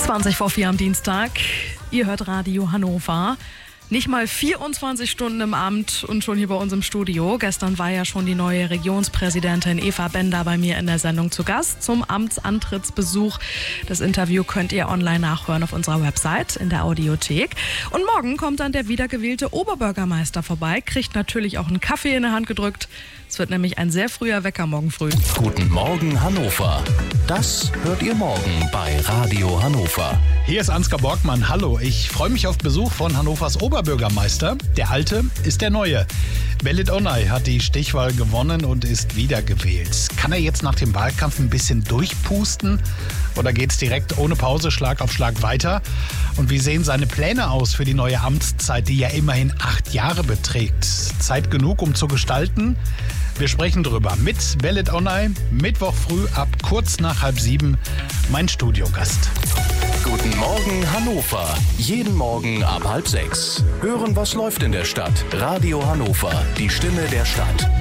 20 vor 4 am Dienstag. Ihr hört Radio Hannover. Nicht mal 24 Stunden im Amt und schon hier bei uns im Studio. Gestern war ja schon die neue Regionspräsidentin Eva Bender bei mir in der Sendung zu Gast zum Amtsantrittsbesuch. Das Interview könnt ihr online nachhören auf unserer Website in der Audiothek. Und morgen kommt dann der wiedergewählte Oberbürgermeister vorbei, kriegt natürlich auch einen Kaffee in der Hand gedrückt. Es wird nämlich ein sehr früher Wecker morgen früh. Guten Morgen Hannover. Das hört ihr morgen bei Radio Hannover. Hier ist Ansgar Borgmann. Hallo, ich freue mich auf Besuch von Hannovers Oberbürgermeister. Der Alte ist der Neue. Belit Onay hat die Stichwahl gewonnen und ist wiedergewählt. Kann er jetzt nach dem Wahlkampf ein bisschen durchpusten? Oder geht es direkt ohne Pause Schlag auf Schlag weiter? Und wie sehen seine Pläne aus für die neue Amtszeit, die ja immerhin 8 Jahre beträgt? Zeit genug, um zu gestalten? Wir sprechen drüber mit Belit Onay, Mittwoch früh ab kurz nach 6:30, mein Studiogast. Guten Morgen Hannover. Jeden Morgen ab 5:30. Hören, was läuft in der Stadt. Radio Hannover, die Stimme der Stadt.